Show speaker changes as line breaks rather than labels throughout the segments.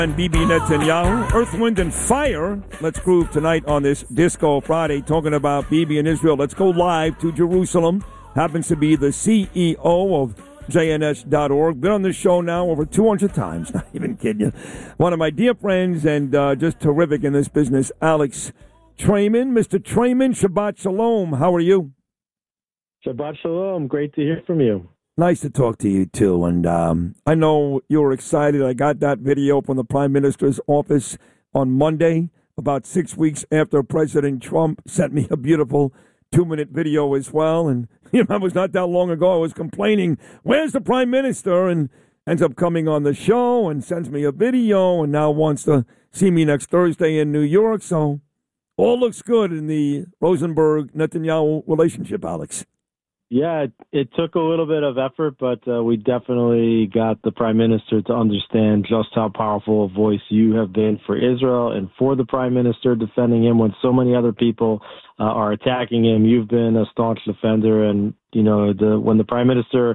And Bibi Netanyahu, Earth, Wind, and Fire. Let's groove tonight on this Disco Friday, talking about Bibi and Israel. Let's go live to Jerusalem. Happens to be the CEO of JNS.org. Been on this show now over 200 times. Not even kidding you. One of my dear friends and just terrific in this business, Alex Trayman. Mr. Trayman, Shabbat Shalom. How are you?
Shabbat Shalom. Great to hear from you.
Nice to talk to you, too. And I know you were excited. I got that video from the Prime Minister's office on Monday, about 6 weeks after President Trump sent me a beautiful 2-minute video as well. And you know, it was not that long ago. I was complaining, where's the Prime Minister? And ends up coming on the show and sends me a video and now wants to see me next Thursday in New York. So all looks good in the Rosenberg-Netanyahu relationship, Alex.
Yeah, it took a little bit of effort, but we definitely got the Prime Minister to understand just how powerful a voice you have been for Israel and for the Prime Minister, defending him when so many other people are attacking him. You've been a staunch defender, and you know when the Prime Minister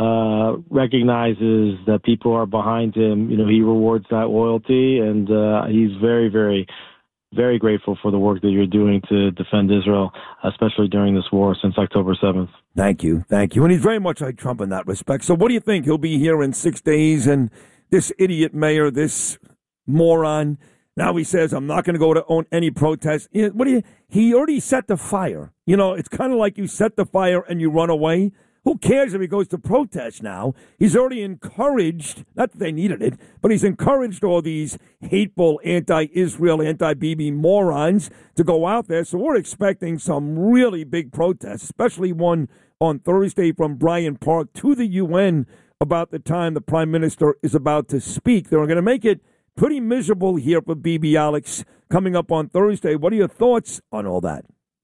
recognizes that people are behind him, you know, he rewards that loyalty, and he's very, very very grateful for the work that you're doing to defend Israel, especially during this war since October 7th.
Thank you. Thank you. And he's very much like Trump in that respect. So what do you think? He'll be here in 6 days, and this idiot mayor, this moron, now he says, I'm not going to go to own any protests. He already set the fire. You know, it's kind of like you set the fire and you run away. Who cares if he goes to protest now? He's already encouraged, not that they needed it, but he's encouraged all these hateful anti-Israel, anti-Bibi morons to go out there. So we're expecting some really big protests, especially one on Thursday from Bryant Park to the UN about the time the Prime Minister is about to speak. They're going to make it pretty miserable here for Bibi, Alex, coming up on Thursday. What are your thoughts on all that?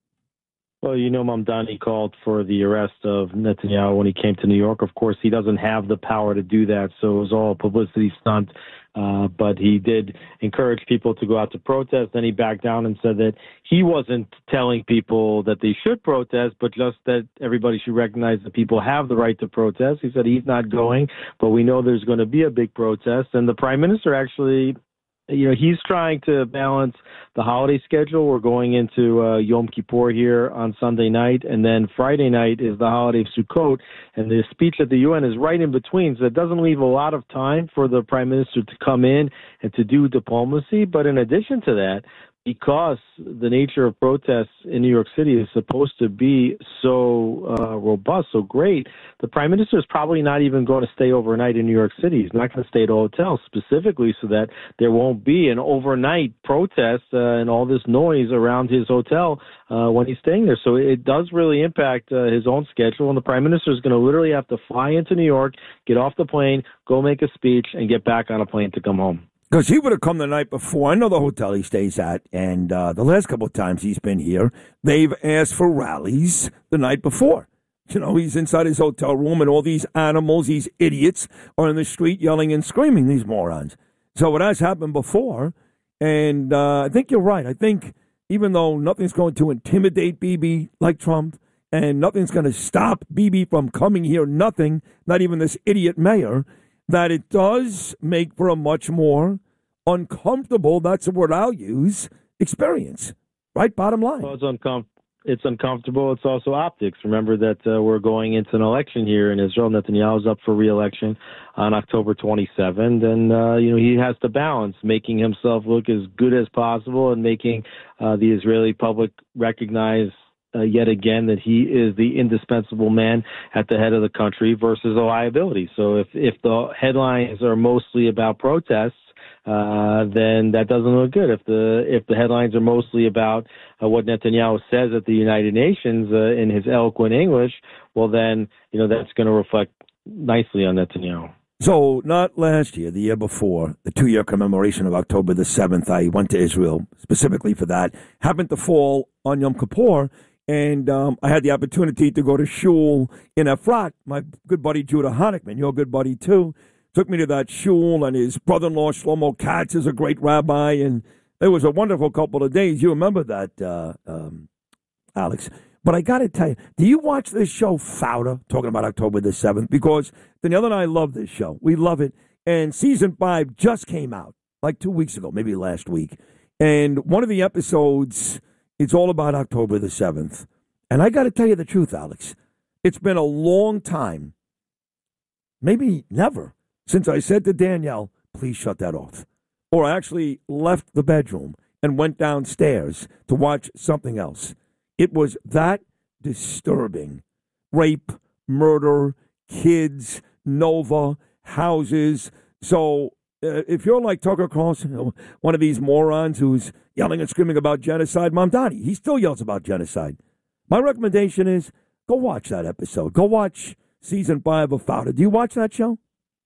Well, you know, Mamdani called for the arrest of Netanyahu when he came to New York. Of course, he doesn't have the power to do that, so it was all a publicity stunt. But he did encourage people to go out to protest. Then he backed down and said that he wasn't telling people that they should protest, but just that everybody should recognize that people have the right to protest. He said he's not going, but we know there's going to be a big protest. And the Prime Minister actually, you know, he's trying to balance the holiday schedule. We're going into Yom Kippur here on Sunday night, and then Friday night is the holiday of Sukkot, and the speech at the UN is right in between, so it doesn't leave a lot of time for the Prime Minister to come in and to do diplomacy. But in addition to that, because the nature of protests in New York City is supposed to be so robust, so great, the Prime Minister is probably not even going to stay overnight in New York City. He's not going to stay at a hotel specifically so that there won't be an overnight protest and all this noise around his hotel when he's staying there. So it does really impact his own schedule, and the Prime Minister is going to literally have to fly into New York, get off the plane, go make a speech, and get back on a plane to come home.
Because he would have come the night before. I know the hotel he stays at, and the last couple of times he's been here, they've asked for rallies the night before. You know, he's inside his hotel room, and all these animals, these idiots, are in the street yelling and screaming, these morons. So it has happened before, and I think you're right. I think even though nothing's going to intimidate Bibi like Trump, and nothing's going to stop Bibi from coming here, nothing, not even this idiot mayor, that it does make for a much more uncomfortable, that's the word I'll use, experience, right? Bottom line.
Well, it's uncomfortable. It's also optics. Remember that we're going into an election here in Israel. Netanyahu's up for re-election on October 27th, and you know, he has to balance making himself look as good as possible and making the Israeli public recognize yet again that he is the indispensable man at the head of the country versus a liability. So if the headlines are mostly about protests, then that doesn't look good. If the headlines are mostly about what Netanyahu says at the United Nations in his eloquent English, well then, you know, that's going to reflect nicely on Netanyahu.
So not last year, the year before, the 2-year commemoration of October the 7th, I went to Israel specifically for that. Happened to fall on Yom Kippur. And I had the opportunity to go to shul in Efrat. My good buddy Judah Honickman, your good buddy too, took me to that shul, and his brother-in-law Shlomo Katz is a great rabbi, and it was a wonderful couple of days. You remember that, Alex? But I got to tell you, do you watch this show Fauda, talking about October the 7th? Because Danielle and I love this show. We love it. And season 5 just came out like 2 weeks ago, maybe last week. And one of the episodes, it's all about October the 7th. And I got to tell you the truth, Alex. It's been a long time, maybe never, since I said to Danielle, please shut that off. Or I actually left the bedroom and went downstairs to watch something else. It was that disturbing. Rape, murder, kids, Nova, houses. So if you're like Tucker Carlson, one of these morons who's yelling and screaming about genocide, Mamdani, he still yells about genocide. My recommendation is go watch that episode. Go watch season 5 of Fauda. Do you watch that show?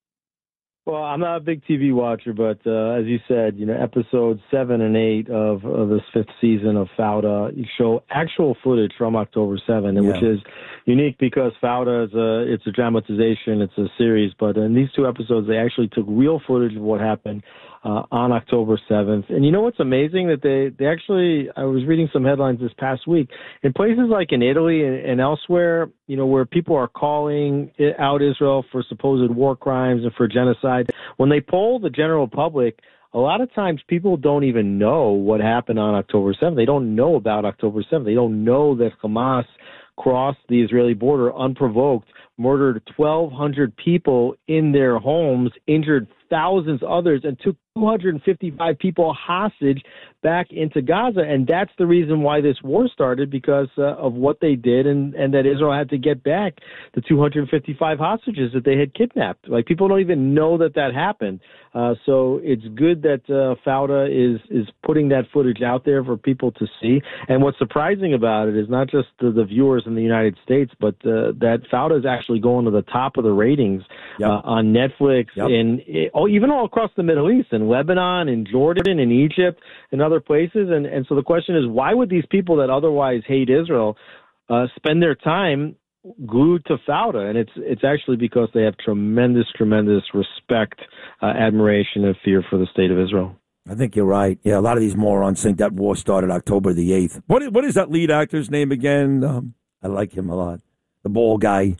Well, I'm not a big TV watcher, but as you said, episodes 7 and 8 of this 5th season of Fauda show actual footage from October 7, and which is unique because Fauda it's a dramatization, it's a series, but in these 2 episodes, they actually took real footage of what happened on October 7th. And you know what's amazing? That they actually, I was reading some headlines this past week, in places like in Italy and elsewhere, where people are calling out Israel for supposed war crimes and for genocide, when they poll the general public, a lot of times people don't even know what happened on October 7th. They don't know about October 7th. They don't know that Hamas crossed the Israeli border unprovoked, murdered 1,200 people in their homes, injured thousands others, and took 255 people hostage back into Gaza. And that's the reason why this war started, because of what they did, and that Israel had to get back the 255 hostages that they had kidnapped. Like, people don't even know that happened. So it's good that Fauda is putting that footage out there for people to see. And what's surprising about it is not just the viewers in the United States, but that Fauda is actually going to the top of the ratings on Netflix and even all across the Middle East, in Lebanon, in Jordan, in Egypt, and other places. And so the question is, why would these people that otherwise hate Israel spend their time glued to Fauda? And it's actually because they have tremendous respect, admiration, and fear for the state of Israel.
I think you're right. Yeah, a lot of these morons think that war started October the 8th. What is that lead actor's name again? I like him a lot. The bald guy.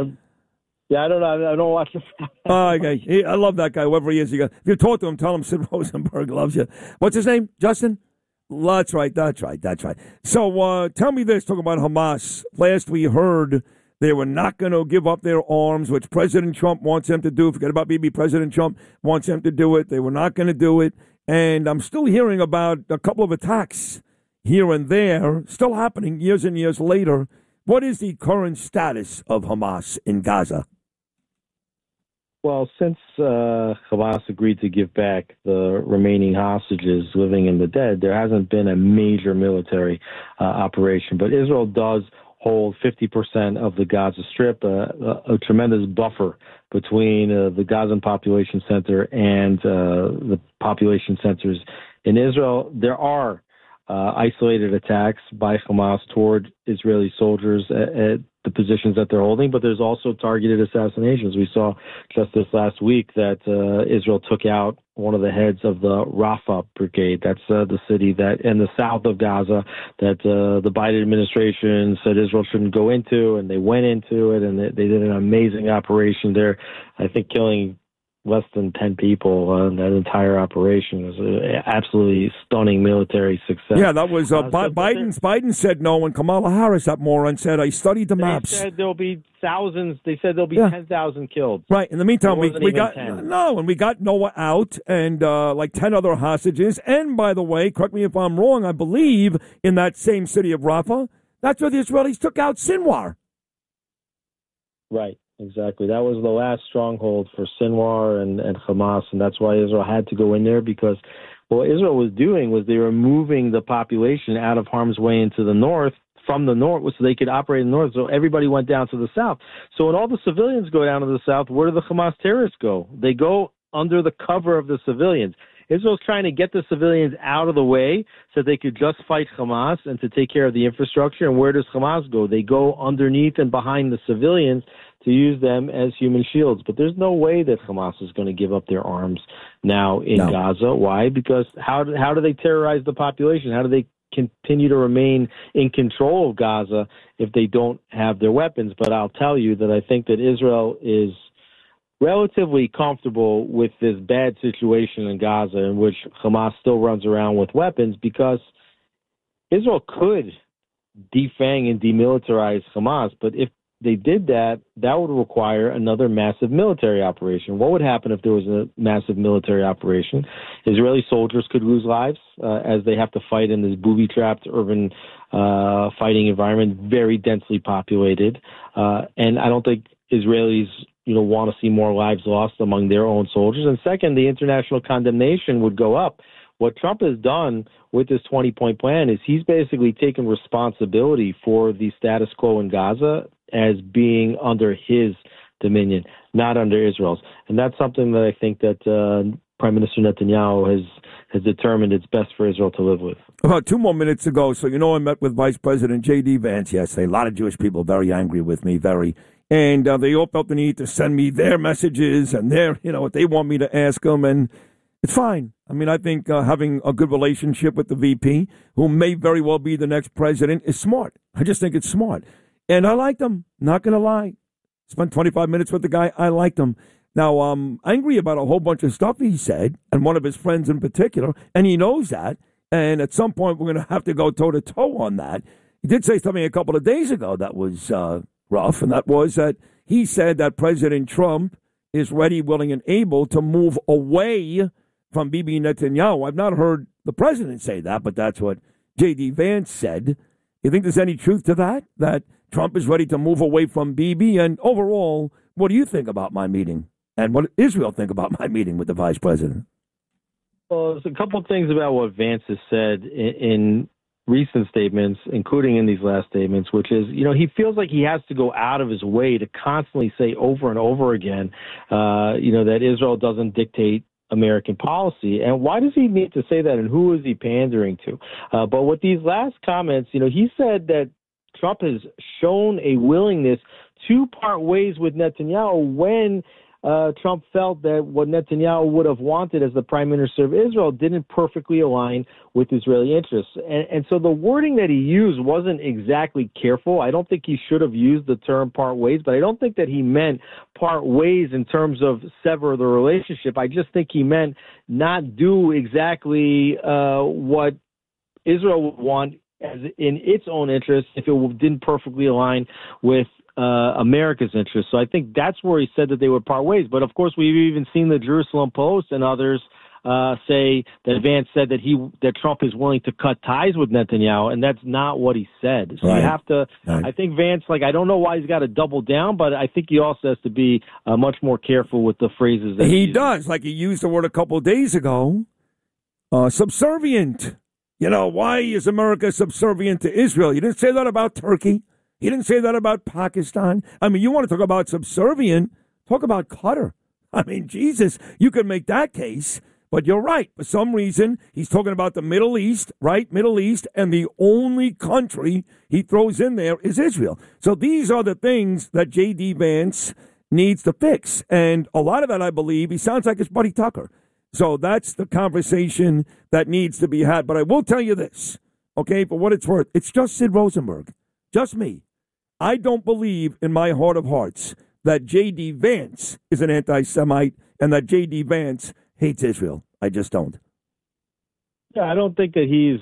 Yeah, I don't know. I don't watch it.
Okay. I love that guy, whoever he is. If you talk to him, tell him Sid Rosenberg loves you. What's his name? Justin? That's right. So tell me this, talking about Hamas. Last we heard they were not going to give up their arms, which President Trump wants them to do. Forget about Bibi. President Trump wants them to do it. They were not going to do it. And I'm still hearing about a couple of attacks here and there, still happening years and years later. What is the current status of Hamas in Gaza?
Well, since Hamas agreed to give back the remaining hostages living in the dead, there hasn't been a major military operation. But Israel does hold 50% of the Gaza Strip, a tremendous buffer between the Gazan population center and the population centers in Israel. There are isolated attacks by Hamas toward Israeli soldiers at the positions that they're holding, but there's also targeted assassinations. We saw just this last week that Israel took out one of the heads of the Rafah Brigade. That's the city that in the south of Gaza that the Biden administration said Israel shouldn't go into, and they went into it, and they did an amazing operation there, I think killing less than 10 people in that entire operation. It was an absolutely stunning military success.
Yeah, that was Biden said no, and Kamala Harris, that moron, said, I studied the maps.
They said there'll be thousands. They said there'll be 10,000 killed.
Right. In the meantime, we got 10. No, and we got Noah out and like 10 other hostages. And by the way, correct me if I'm wrong, I believe in that same city of Rafah, that's where the Israelis took out Sinwar.
Right. Exactly. That was the last stronghold for Sinwar and Hamas, and that's why Israel had to go in there, because what Israel was doing was they were moving the population out of harm's way into the north, from the north, so they could operate in the north, so everybody went down to the south. So when all the civilians go down to the south, where do the Hamas terrorists go? They go under the cover of the civilians. Israel's trying to get the civilians out of the way so they could just fight Hamas and to take care of the infrastructure. And where does Hamas go? They go underneath and behind the civilians to use them as human shields. But there's no way that Hamas is going to give up their arms now in Gaza. Why? Because how do they terrorize the population? How do they continue to remain in control of Gaza if they don't have their weapons? But I'll tell you that I think that Israel is relatively comfortable with this bad situation in Gaza in which Hamas still runs around with weapons, because Israel could defang and demilitarize Hamas, but if they did that, that would require another massive military operation. What would happen if there was a massive military operation? Israeli soldiers could lose lives as they have to fight in this booby-trapped urban fighting environment, very densely populated. And I don't think Israelis want to see more lives lost among their own soldiers. And second, the international condemnation would go up. What Trump has done with this 20-point plan is he's basically taken responsibility for the status quo in Gaza as being under his dominion, not under Israel's. And that's something that I think that Prime Minister Netanyahu has determined it's best for Israel to live with.
About 2 more minutes ago, I met with Vice President J.D. Vance yesterday. A lot of Jewish people very angry with me, and they all felt the need to send me their messages and their, what they want me to ask them, and it's fine. I mean, I think having a good relationship with the VP, who may very well be the next president, is smart. I just think it's smart. And I liked him, not going to lie. Spent 25 minutes with the guy. I liked him. Now, I'm angry about a whole bunch of stuff he said, and one of his friends in particular, and he knows that. And at some point, we're going to have to go toe-to-toe on that. He did say something a couple of days ago that was rough, and that was that he said that President Trump is ready, willing, and able to move away from Bibi Netanyahu. I've not heard the president say that, but that's what J.D. Vance said. You think there's any truth to that Trump is ready to move away from Bibi? And overall, what do you think about my meeting? And what does Israel think about my meeting with the vice president?
Well, there's a couple of things about what Vance has said in recent statements, including in these last statements, which is, he feels like he has to go out of his way to constantly say over and over again, that Israel doesn't dictate American policy. And why does he need to say that, and who is he pandering to? But with these last comments, he said that Trump has shown a willingness to part ways with Netanyahu when Trump felt that what Netanyahu would have wanted as the prime minister of Israel didn't perfectly align with Israeli interests. And so the wording that he used wasn't exactly careful. I don't think he should have used the term part ways, but I don't think that he meant part ways in terms of sever the relationship. I just think he meant not do exactly what Israel would want as in its own interest if it didn't perfectly align with America's interests. So I think that's where he said that they would part ways. But of course, we've even seen the Jerusalem Post and others say that Vance said that Trump is willing to cut ties with Netanyahu, and that's not what he said. So you have to. Right. I think Vance, I don't know why he's got to double down, but I think he also has to be much more careful with the phrases that he
does. Like he used the word a couple of days ago, subservient. Why is America subservient to Israel? You didn't say that about Turkey. He didn't say that about Pakistan. I mean, you want to talk about subservient, talk about Qatar. I mean, Jesus, you can make that case, but you're right. For some reason, he's talking about the Middle East, right? Middle East, and the only country he throws in there is Israel. So these are the things that J.D. Vance needs to fix. And a lot of that, I believe, he sounds like his buddy Tucker. So that's the conversation that needs to be had. But I will tell you this, okay, for what it's worth, it's just Sid Rosenberg, just me. I don't believe in my heart of hearts that J.D. Vance is an anti-Semite and that J.D. Vance hates Israel. I just don't.
Yeah, I don't think that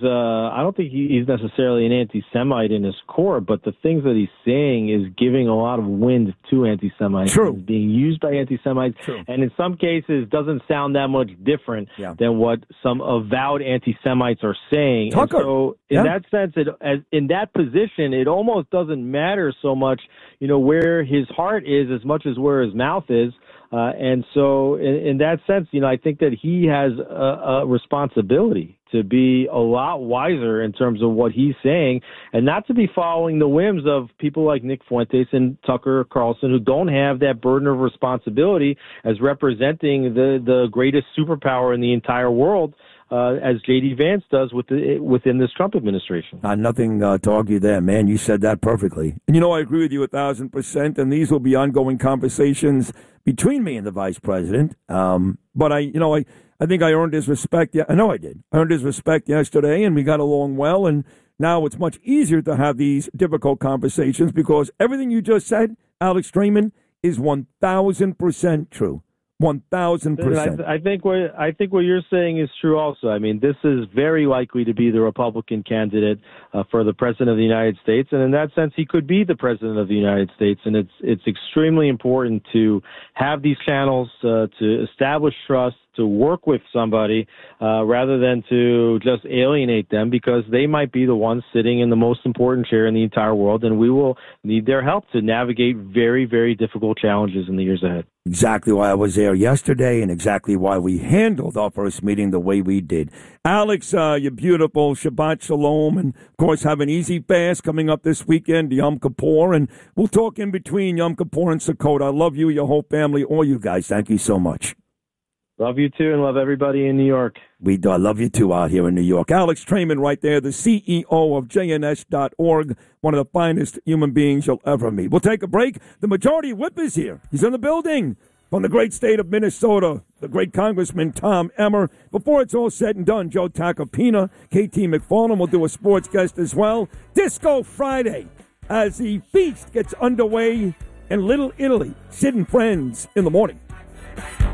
he's necessarily an anti-Semite in his core, but the things that he's saying is giving a lot of wind to anti-Semites.
True.
It's being used by anti-Semites.
True.
And in some cases doesn't sound that much different than what some avowed anti-Semites are saying.
Tucker.
And so in that sense, in that position, it almost doesn't matter so much, where his heart is as much as where his mouth is. And so in that sense, I think that he has a responsibility to be a lot wiser in terms of what he's saying and not to be following the whims of people like Nick Fuentes and Tucker Carlson who don't have that burden of responsibility as representing the greatest superpower in the entire world. As J.D. Vance does within this Trump administration.
Nothing to argue there, man. You said that perfectly. And I agree with you 1,000%, and these will be ongoing conversations between me and the vice president. But I think I earned his respect. Yeah, I know I did. I earned his respect yesterday, and we got along well, and now it's much easier to have these difficult conversations because everything you just said, Alex Strayman, is 1,000% true. 1,000%.
I think what you're saying is true also. I mean, this is very likely to be the Republican candidate for the president of the United States, and in that sense, he could be the president of the United States. And it's extremely important to have these channels to establish trust, to work with somebody rather than to just alienate them, because they might be the ones sitting in the most important chair in the entire world, and we will need their help to navigate very, very difficult challenges in the years ahead.
Exactly why I was there yesterday and exactly why we handled our first meeting the way we did. Alex, you're beautiful. Shabbat Shalom. And, of course, have an easy fast coming up this weekend, Yom Kippur. And we'll talk in between Yom Kippur and Sukkot. I love you, your whole family, all you guys. Thank you so much.
Love you, too, and love everybody in New York.
We do. I love you, too, out here in New York. Alex Traiman right there, the CEO of JNS.org, one of the finest human beings you'll ever meet. We'll take a break. The Majority Whip is here. He's in the building from the great state of Minnesota, the great Congressman Tom Emmer. Before it's all said and done, Joe Tacopina, KT McFarland will do a sports guest as well. Disco Friday as the feast gets underway in Little Italy. Sid and Friends in the morning.